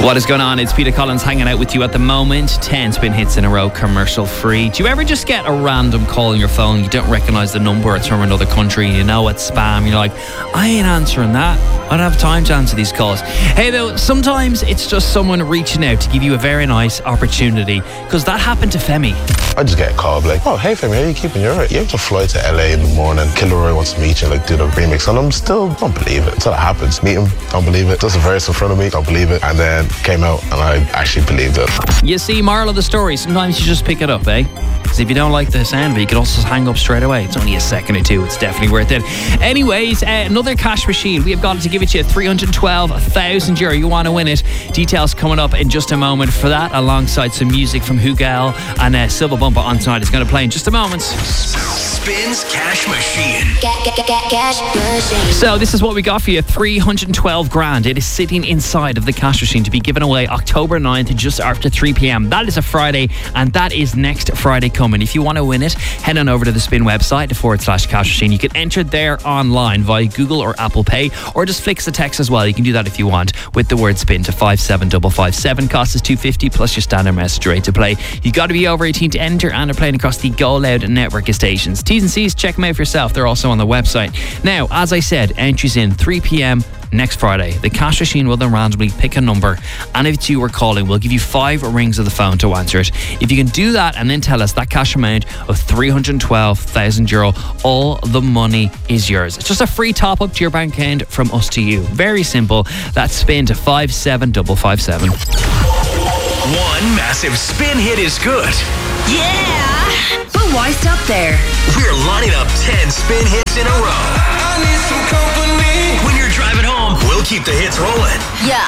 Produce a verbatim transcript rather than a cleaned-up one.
What is going on? It's Peter Collins hanging out with you at the moment. ten spin hits in a row, commercial free. Do you ever just get a random call on your phone, you don't recognise the number, it's from another country, and you know it's spam, you're like, I ain't answering that, I don't have time to answer these calls. Hey though, sometimes it's just someone reaching out to give you a very nice opportunity, because that happened to Femi. I just get a call like, oh, hey Femi, how are you keeping? You're right. You have to fly to L A in the morning. Kilroy wants to meet you, like do the remix, and I'm still, don't believe it. Until it happens. Meet him, don't believe it. Does a verse in front of me, don't believe it. And then came out and I actually believed it. You see, moral of the story, sometimes you just pick it up, eh? Because if you don't like the sound of it, you could also just hang up straight away. It's only a second or two, it's definitely worth it. Anyways, uh, another cash machine. We have got to give it to you, three hundred twelve thousand euro. You want to win it. Details coming up in just a moment for that, alongside some music from Hugel, and uh, Silver Bumper on tonight is going to play in just a moment. Spins Cash Machine. Get, get, get, get, cash machine. So this is what we got for you, three hundred twelve grand. It is sitting inside of the cash machine to be given away October ninth, just after three p.m. That is a Friday, and that is next Friday coming. If you want to win it, head on over to the Spin website, the forward slash cash machine. You can enter there online via Google or Apple Pay, or just fix the text as well. You can do that if you want with the word spin to five seven five five seven. Cost is two fifty plus your standard message rate to play. You got to be over eighteen to enter, and are playing across the Go Loud network of stations. T's and C's, check them out for yourself. They're also on the website. Now, as I said, entries in three p.m. next Friday. The cash machine will then randomly pick a number, and if it's you we're calling, we'll give you five rings of the phone to answer it. If you can do that and then tell us that cash amount of three hundred twelve thousand euro, all the money is yours. It's just a free top up to your bank account from us to you. Very simple. That's spin to five seven five five seven. One massive spin hit is good. Yeah! But why stop there? We're lining up ten spin hits in a row. I need some company. When you're driving home, we'll keep the hits rolling. Yeah.